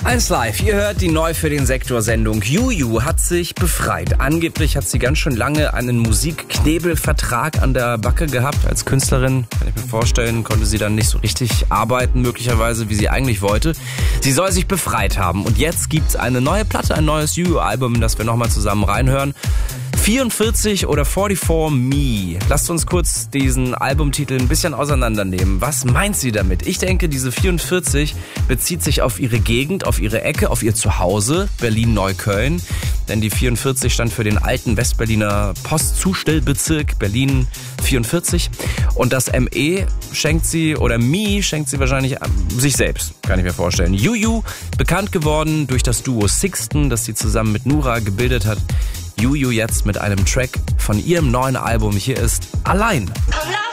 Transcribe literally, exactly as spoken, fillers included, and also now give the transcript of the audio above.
eins Live, ihr hört die neu für den Sektor-Sendung. Juju hat sich befreit. Angeblich hat sie ganz schön lange einen Musikknebelvertrag an der Backe gehabt. Als Künstlerin, kann ich mir vorstellen, konnte sie dann nicht so richtig arbeiten, möglicherweise, wie sie eigentlich wollte. Sie soll sich befreit haben. Und jetzt gibt's eine neue Platte, ein neues Juju-Album, das wir nochmal zusammen reinhören. vierundvierzig oder vierundvierzig Me. Lasst uns kurz diesen Albumtitel ein bisschen auseinandernehmen. Was meint sie damit? Ich denke, diese vierundvierzig bezieht sich auf ihre Gegend, auf ihre Ecke, auf ihr Zuhause, Berlin-Neukölln. Denn die vierundvierzig stand für den alten Westberliner Postzustellbezirk Berlin vierundvierzig. Und das M E schenkt sie, oder Me schenkt sie wahrscheinlich sich selbst, kann ich mir vorstellen. Juju, bekannt geworden durch das Duo Sixten, das sie zusammen mit Nura gebildet hat. Juju jetzt mit einem Track von ihrem neuen Album. Hier ist Allein.